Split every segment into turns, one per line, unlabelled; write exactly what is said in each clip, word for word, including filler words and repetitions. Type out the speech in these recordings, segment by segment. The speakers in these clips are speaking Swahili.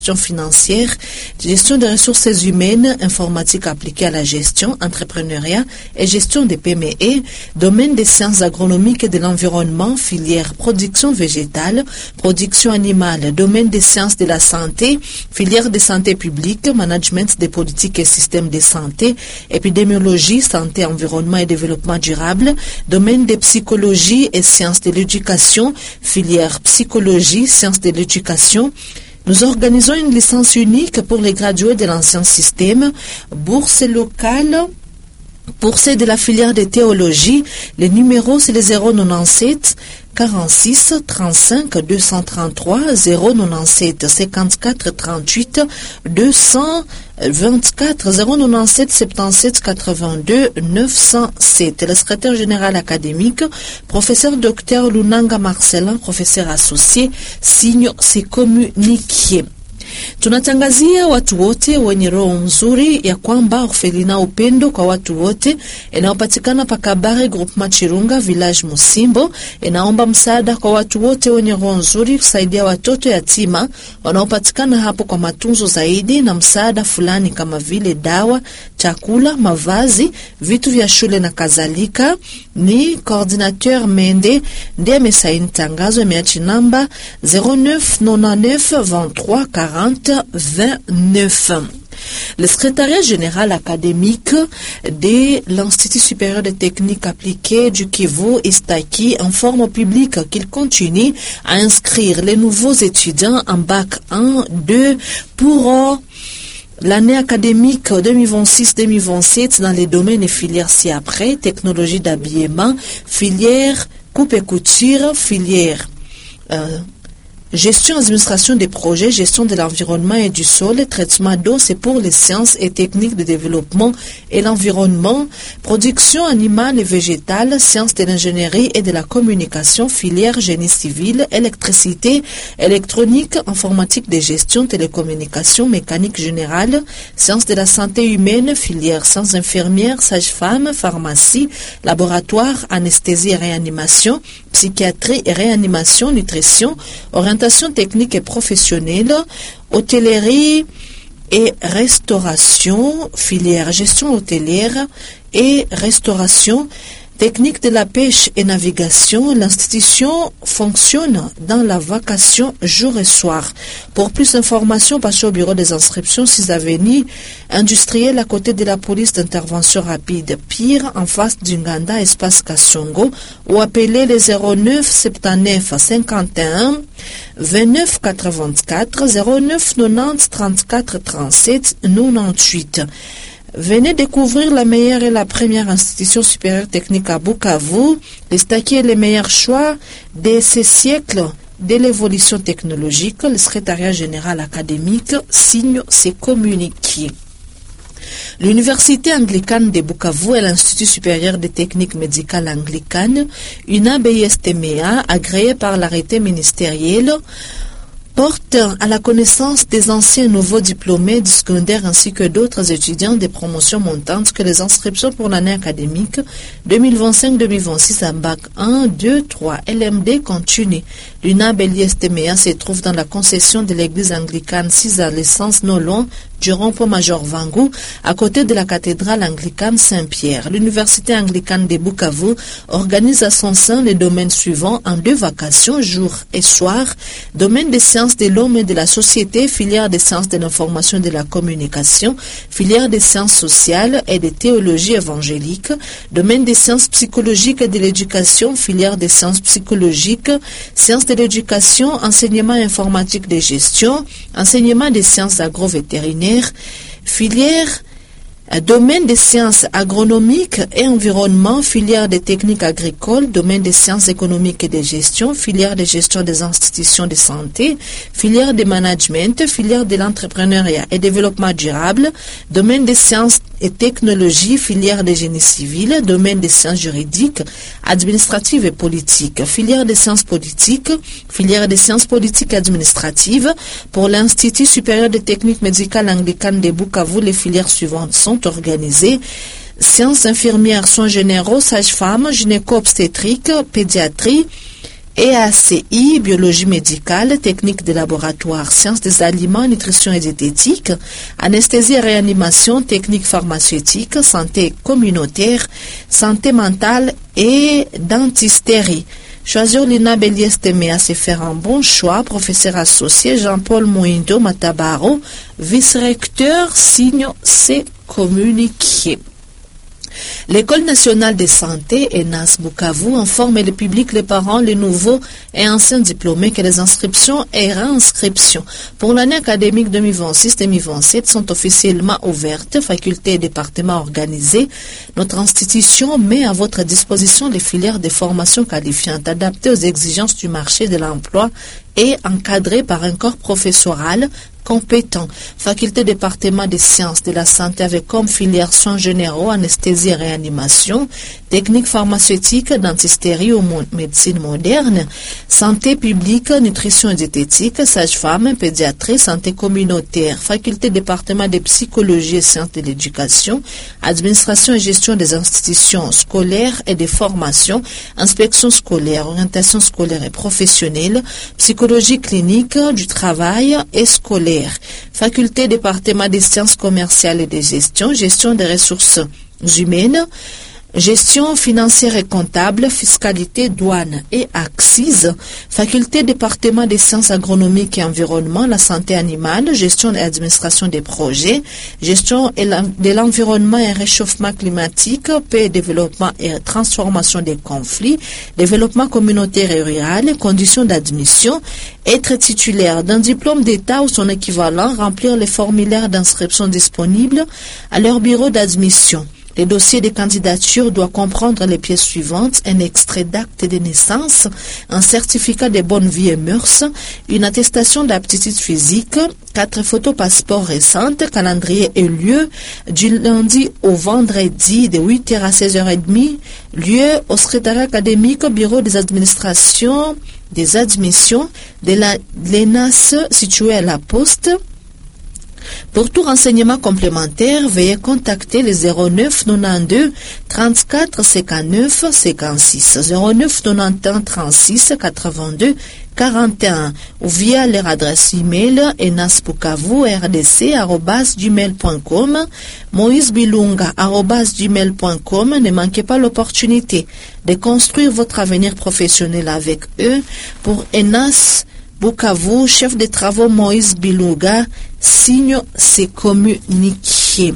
gestion financière, gestion des ressources humaines, informatique appliquée à la gestion, entrepreneuriat et gestion des P M E, domaine des sciences agronomiques et de l'environnement, filière production végétale, production animale, domaine des sciences de la santé, filière de santé publique, management des politiques et systèmes de santé, épidémiologie, santé, environnement et développement durable, domaine des psychologie et sciences de l'éducation, filière psychologie, sciences de l'éducation. Nous organisons une licence unique pour les gradués de l'ancien système, bourse locale, pour ceux de la filière de théologie. Les numéros, c'est les zéro neuf-sept quarante-six trente-cinq deux cent trente-trois, zéro neuf-sept cinquante-quatre trente-huit deux cent vingt-quatre, zéro neuf-sept soixante-dix-sept quatre-vingt-deux neuf cent sept. Le secrétaire général académique, professeur docteur Lunanga Marcelin, professeur associé, signe ses communiqués. Tunatangazia watu wote wenye roho nzuri ya kwamba Orfelina Upendo kwa watu wote inayopatikana Pakabare Groupement Chirunga Village Musimbo inaomba msaada kwa watu wote wenye roho nzuri kusaidia watoto yatima wanaopatikana hapo kwa matunzo zaidi na msaada fulani kama vile dawa, chakula, mavazi, vitu vya shule na kadhalika. Ni coordinateur Mende ndiye amesaini tangazo, ameachi namba zéro neuf quatre-vingt-neuf vingt-trois quarante vingt-neuf. Le secrétariat général académique de l'Institut supérieur de technique appliquée du Kivu, Istaki, informe au public qu'il continue à inscrire les nouveaux étudiants en bac un, deux pour l'année académique deux mille vingt-six deux mille vingt-sept dans les domaines et filières ci-après, technologie d'habillement, filière coupe et couture, filière euh, gestion, administration des projets, gestion de l'environnement et du sol, traitement d'eau, c'est pour les sciences et techniques de développement et l'environnement, production animale et végétale, sciences de l'ingénierie et de la communication, filière génie civil, électricité, électronique, informatique de gestion, télécommunication, mécanique générale, sciences de la santé humaine, filière sciences infirmières, sage-femme, pharmacie, laboratoire, anesthésie et réanimation, psychiatrie et réanimation, nutrition, orientation technique et professionnelle, hôtellerie et restauration, filière gestion hôtelière et restauration, technique de la pêche et navigation. L'institution fonctionne dans la vacation jour et soir. Pour plus d'informations, passez au bureau des inscriptions six avenue industrielle à côté de la police d'intervention rapide Pire, en face d'Unganda, espace Kassongo, ou appelez les zéro neuf soixante-dix-neuf cinquante et un vingt-neuf quatre-vingt-quatre, zéro neuf quatre-vingt-dix trente-quatre trente-sept quatre-vingt-huit. Venez découvrir la meilleure et la première institution supérieure technique à Bukavu. L'Istaki est le meilleur choix de ce siècle de l'évolution technologique. Le secrétariat général académique signe ses communiqués. L'Université anglicane de Bukavu et l'Institut supérieur de technique médicale anglicane, U N A B I S T M E A, agréée par l'arrêté ministériel, porte à la connaissance des anciens nouveaux diplômés du secondaire ainsi que d'autres étudiants des promotions montantes que les inscriptions pour l'année académique deux mille vingt-cinq deux mille vingt-six à bac un, deux, trois L M D continuent. L'U N A B I S T M E A se trouve dans la concession de l'église anglicane six à l'essence non loin du rond-point Major Vangu, à côté de la cathédrale anglicane Saint-Pierre. L'Université anglicane de Bukavu organise à son sein les domaines suivants en deux vacations, jour et soir. Domaine des sciences de l'homme et de la société, filière des sciences de l'information et de la communication, filière des sciences sociales et de théologie évangélique, domaine des sciences psychologiques et de l'éducation, filière des sciences psychologiques, sciences de l'éducation, enseignement informatique de gestion, enseignement des sciences agro-vétérinaires, filière domaine des sciences agronomiques et environnement, filière des techniques agricoles, domaine des sciences économiques et de gestion, filière de gestion des institutions de santé, filière de management, filière de l'entrepreneuriat et développement durable, domaine des sciences et technologies, filière de génie civil, domaine des sciences juridiques, administratives et politiques, filière des sciences politiques, filière des sciences politiques et administratives. Pour l'Institut supérieur de technique médicale anglicane de Bukavu, les filières suivantes sont organisées: sciences infirmières, soins généraux, sage-femme, gynéco-obstétrique, pédiatrie, E A C I, biologie médicale, technique de laboratoire, sciences des aliments, nutrition et diététique, anesthésie et réanimation, technique pharmaceutique, santé communautaire, santé mentale et dentisterie. Choisir l'Ina Béliès Téméa, c'est faire un bon choix. Professeur associé Jean-Paul Mouindo Matabaro, vice-recteur, signe c'est communiqué. L'École nationale de santé, E N A S Bukavu, informe le public, les parents, les nouveaux et anciens diplômés que les inscriptions et réinscriptions pour l'année académique deux mille vingt-six deux mille vingt-sept sont officiellement ouvertes. Facultés et départements organisés. Notre institution met à votre disposition les filières de formation qualifiantes adaptées aux exigences du marché de l'emploi et encadrées par un corps professoral compétent. Faculté département des sciences de la santé avec comme filière soins généraux, anesthésie et réanimation, technique pharmaceutique, dentisterie ou médecine moderne, santé publique, nutrition et diététique, sage-femme, pédiatrie, santé communautaire. Faculté département de psychologie et sciences de l'éducation, administration et gestion des institutions scolaires et des formations, inspection scolaire, orientation scolaire et professionnelle, psychologie clinique, du travail et scolaire. Faculté département des sciences commerciales et de gestion, gestion des ressources humaines, gestion financière et comptable, fiscalité, douane et axes. Faculté département des sciences agronomiques et environnement, la santé animale, gestion et administration des projets, gestion de l'environnement et réchauffement climatique, paix, développement et transformation des conflits, développement communautaire et rural, conditions d'admission, être titulaire d'un diplôme d'État ou son équivalent, remplir les formulaires d'inscription disponibles à leur bureau d'admission. Le dossier de candidature doit comprendre les pièces suivantes: un extrait d'acte de naissance, un certificat de bonne vie et mœurs, une attestation d'aptitude physique, quatre photos passeport récentes, calendrier et lieu, du lundi au vendredi de huit heures à seize heures trente, lieu au secrétariat académique, bureau des administrations, des admissions de la l'E N A S situé à la Poste. Pour tout renseignement complémentaire, veuillez contacter le zéro neuf quatre-vingt-douze trente-quatre cinquante-neuf cinquante-six, zéro neuf quatre-vingt-onze trente-six quatre-vingt-deux quarante et un ou via leur adresse email enasbukavu r d c arobase gmail point com, moisebilunga arobase gmail point com. Ne manquez pas l'opportunité de construire votre avenir professionnel avec eux. Pour E N A S Bukavu, chef de travaux Moïse Bilunga, signe c'est communiqué.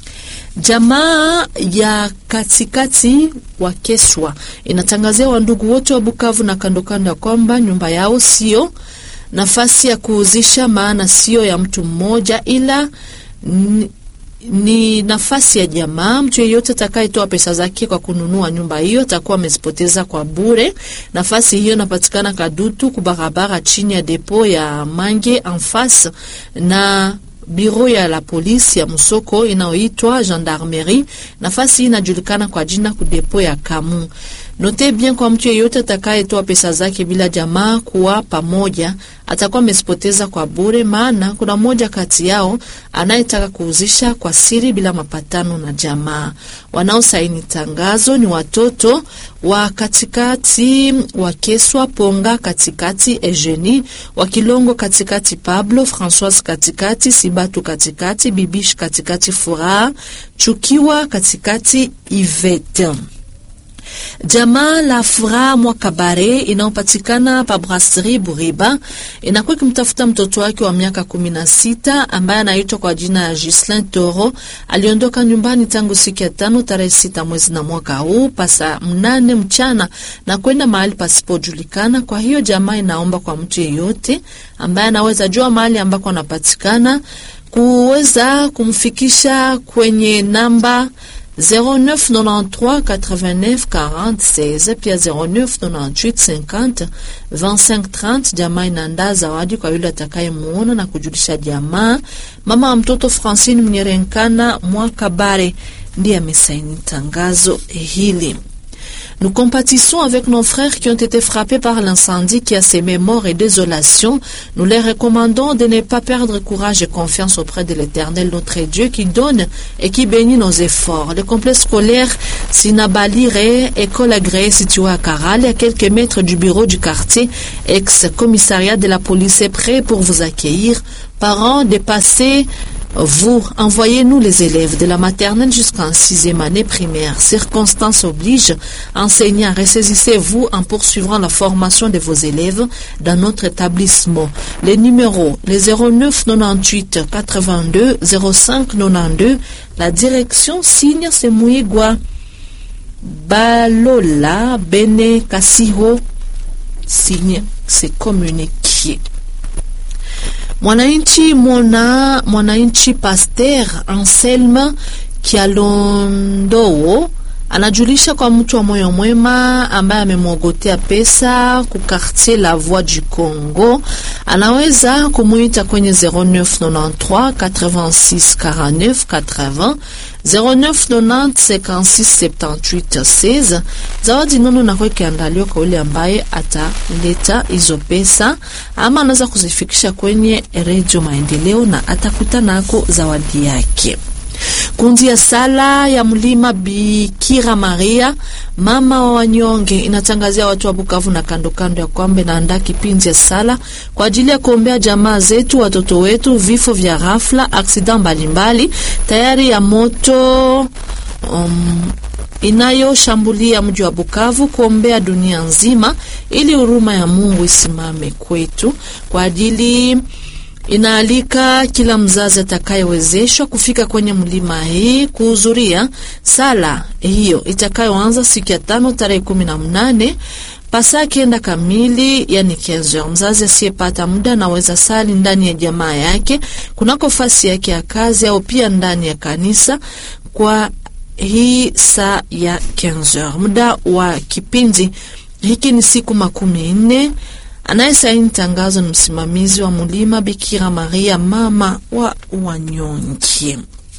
Jamaa ya katikati wa Keswa inatangazia wandugu wote wa Bukavu na kandokando ya kwamba nyumba yao sio nafasi ya kuuzisha, maana sio ya mtu mmoja ila n, ni nafasi ya jamaa. Mtu yeyote atakayetoa pesa zake kwa kununua nyumba hiyo atakuwa amezipoteza kwa bure. Nafasi hiyo inapatikana Kadutu kubarabara chini ya depo ya Mange en face na biro ya la polisi ya Musoko inayoitwa gendarmerie. Nafasi inajulikana kwa jina kudepo ya Kamu. Note bien kwa mtu yeyote atakayetoa pesa zake bila jamaa kuwa pamoja atakuwa amezipoteza kwa bure, maana kuna mmoja kati yao anayetaka kuuzisha kwa siri bila mapatano na jamaa. Wanaosaini tangazo ni watoto wa katikati wa Keswa, Ponga katikati, Eugenie wa Kilongo katikati, Pablo François katikati, Sibatu katikati, Bibish katikati, Furaha Chukiwa katikati, Yvette. Jamaa la Furaha Mwakabare inayopatikana pa Brasserie Buriba inakuwa kimtafuta mtoto wake wa miaka kumi na sita ambaye anaitwa kwa jina ya Gislin Toro. Aliondoka nyumbani tangu siku ya tano tarehe sita mwezi na mwaka huu pasa mnane mchana na kwenda mahali pasipojulikana. Kwa hiyo jamaa inaomba kwa mtu yeyote ambaye anaweza jua mahali ambako anapatikana kuweza kumfikisha kwenye namba zéro neuf quatre-vingt-treize quatre-vingt-neuf quarante seize pia zéro neuf quatre-vingt-huit cinquante vingt-cinq trente. Jamaa inaandaa zawadi kwa yule atakayemuona na kujulisha jamaa. Mama wa mtoto Francine Mnyerenkana Mwakabare ndiye amesaini tangazo hili. Nous compatissons avec nos frères qui ont été frappés par l'incendie qui a sémé mort et désolation. Nous les recommandons de ne pas perdre courage et confiance auprès de l'Éternel, notre Dieu, qui donne et qui bénit nos efforts. Le complexe scolaire Sinabalire, école agréée située à Caral, à quelques mètres du bureau du quartier, ex-commissariat de la police, est prêt pour vous accueillir. Parents, dépassez vous, envoyez-nous les élèves de la maternelle jusqu'en sixième année primaire. Circonstances obligent. Enseignants, ressaisissez-vous en poursuivant la formation de vos élèves dans notre établissement. Les numéros, les zéro neuf quatre-vingt-huit quatre-vingt-deux zéro cinq quatre-vingt-deux. La direction signe Semouigwa Balola Bene Kasiho. Signe, c'est communiqué. Mwananchi mwana mwananchi Pasteur Anselme Kialondoo anajulisha kwa mtu wa moyo mwema ambaye amemwogotea pesa ku quartier La Voix du Congo. Anaweza kumuita kwenye zéro neuf quatre-vingt-treize quatre-vingt-six quarante-neuf quatre-vingts zéro neuf quatre-vingt-dix cinquante-six soixante-dix-huit seize. Zawadi nono na kwa kiandalio kwa ule ambaye ataleta hizo pesa ama anaweza kuzifikisha kwenye Radio Maendeleo na atakutana nako zawadi yake. Kundi ya sala ya mlima Bikira Maria mama wa wanyonge inatangazia watu wa Bukavu na kando kando ya kwamba inaandaa kipindi ya sala kwa ajili ya kuombea jamaa zetu, watoto wetu, vifo vya ghafla, aksida mbalimbali, tayari ya moto um, inayoshambulia mji wa Bukavu, kuombea dunia nzima ili huruma ya Mungu isimame kwetu. Kwa ajili inaalika kila mzazi atakayewezeshwa kufika kwenye mlima hii kuhudhuria sala hiyo itakayoanza siku ya tano tarehe kumi na nane pasa kenda kamili, yani quinze. Mzazi asiyepata muda anaweza sali ndani ya jamaa yake kunako fasi yake ya kazi au pia ndani ya kanisa kwa hii saa ya quinze. Muda wa kipindi hiki ni siku makumi nne. Anayesaini tangazo ni msimamizi wa mlima Bikira Maria mama wa wanyonge.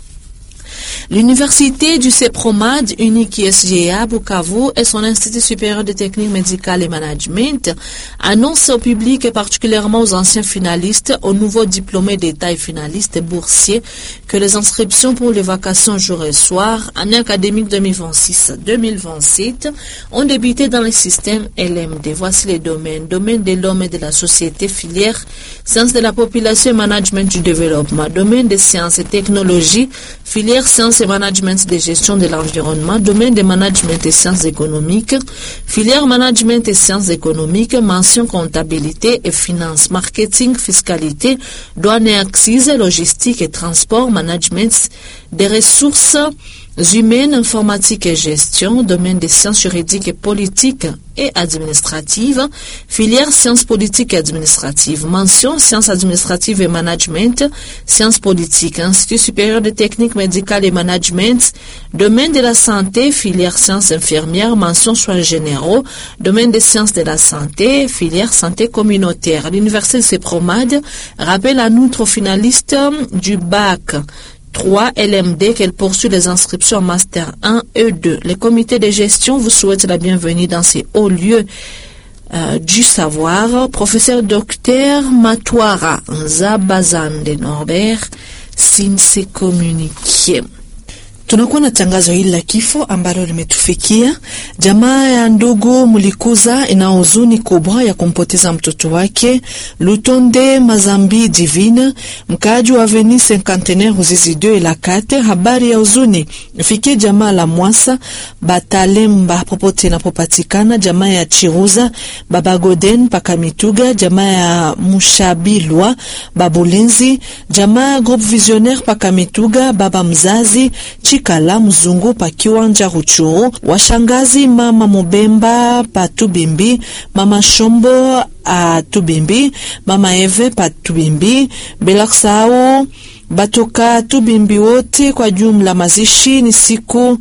L'université du CEPROMAD, unique I S G A Bukavu et son institut supérieur de technique médicale et management annonce au public et particulièrement aux anciens finalistes, aux nouveaux diplômés d'État et finalistes et boursiers que les inscriptions pour les vacations jour et soir, année académique deux mille vingt-six deux mille vingt-sept, ont débuté dans le système L M D. Voici les domaines. Domaine de l'homme et de la société, filière sciences de la population et management du développement. Domaine des sciences et technologies, filière sciences et management de gestion de l'environnement. Domaine de management et sciences économiques, filière management et sciences économiques, mention comptabilité et finance, marketing, fiscalité, douane et accises, logistique et transport, management des ressources humaines, informatique et gestion, domaine des sciences juridiques et politiques et administratives, filière sciences politiques et administratives, mention sciences administratives et management, sciences politiques, institut supérieur de technique médicale et management, domaine de la santé, filière sciences infirmières, mention soins généraux, domaine des sciences de la santé, filière santé communautaire. L'université CEPROMAD rappelle à notre finaliste du bac trois L M D qu'elle poursuit les inscriptions en Master un et deux. Le comité de gestion vous souhaite la bienvenue dans ces hauts lieux euh, du savoir. Professeur Docteur Matwara Nzabazande Norbert Sinse communiqué. Tunakuwa na tangazo hili la kifo ambalo limetufikia. Jamaa ya ndugu Mulikuza ina huzuni kubwa ya kumpoteza mtoto wake Lutonde Mazambi Divine, mkaaji wa Avenue Cinquantenaire Ruzizi deux la kate. Habari ya huzuni ifikie jamaa la Mwasa Batalemba popote inapopatikana, jamaa ya Chiruza Baba Goden Pakamituga, jamaa ya Mushabilwa Babulinzi, jamaa Groupe Visionnaire Pakamituga, baba mzazi Chikala Mzungu pa Kiwanja Ruchuru, washangazi mama Mubemba pa Tubimbi, mama Shombo a Tubimbi, mama Eve pa Tubimbi, Belaksao batoka Tubimbi wote. Kwa jumla mazishi ni siku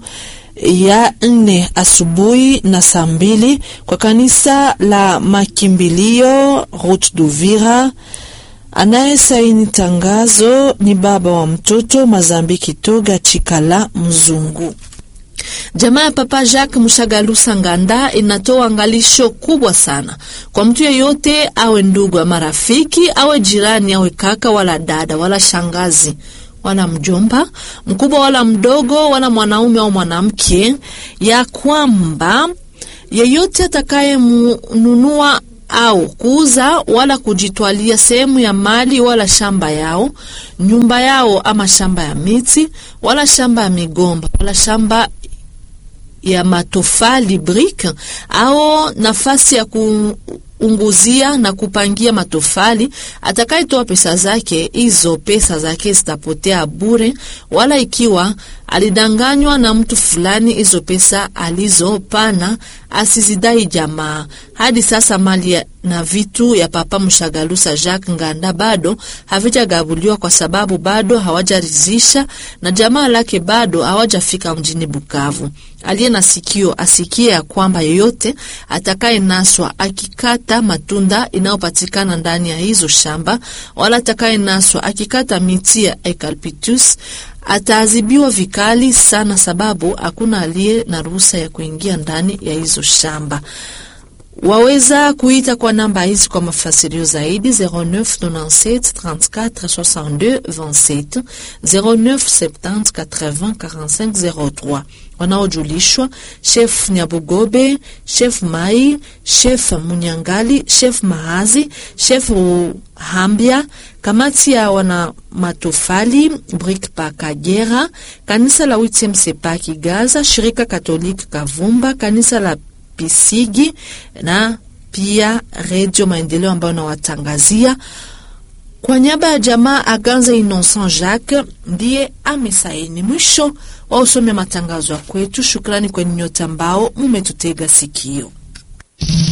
ya nne asubuhi na saa mbili kwa kanisa la Makimbilio Route d'Uvira. Anaye saini tangazo ni baba wa mtoto Mazambi Kitoga Chikala Mzungu. Jamaa ya Papa Jacques Mushagalusa Nganda inatoa angalisho kubwa sana kwa mtu yeyote, awe ndugu ama rafiki, awe jirani, awe kaka wala dada wala shangazi wala mjomba, mkubwa wala mdogo, wala mwanaume au mwanamke, ya kwamba yeyote atakaye mununua au kuuza wala kujitwalia sehemu ya mali wala shamba yao, nyumba yao ama shamba ya miti wala shamba ya migomba wala shamba ya matofali brick au nafasi ya kuunguzia na kupangia matofali, atakayetoa pesa zake, hizo pesa zake zitapotea bure, wala ikiwa alidanganywa na mtu fulani, hizo pesa alizopana asizidai jamaa. Hadi sasa mali na vitu ya Papa Mushagalusa Jacques Nganda bado havijagabuliwa kwa sababu bado hawajarizisha na jamaa lake bado hawajafika mjini Bukavu. Aliye na sikio asikie ya kwamba yoyote atakaye naswa akikata matunda inayopatikana ndani ya hizo shamba, wala atakaye naswa akikata miti ya eucalyptus ataadhibiwa vikali sana, sababu hakuna aliye na ruhusa ya kuingia ndani ya hizo shamba. Waweza kuita kwa namba hizi kwa mafasirio zaidi: zero neuf quatre-vingt-sept trente-quatre soixante-deux vingt-sept, zero neuf septante quatre-vingts quarante-cinq zero trois. Wanaojulishwa Chef Nyabugobe, Chef Mai, Chef Munyangali, Chef Mahazi, Chef Hambia, kamati ya wana matofali Brick pa Kagera, kanisa la huitième Sepaki Gaza, shirika Katoliki Kavumba, kanisa la Pisigi na pia Radio Maendeleo ambayo na watangazia. Kwa niaba ya jamaa Aganza Innocent Jacques ndiye amesaini. Mwisho wa usome matangazo kwetu. Shukrani kwa nyote ambao mumetutega sikio.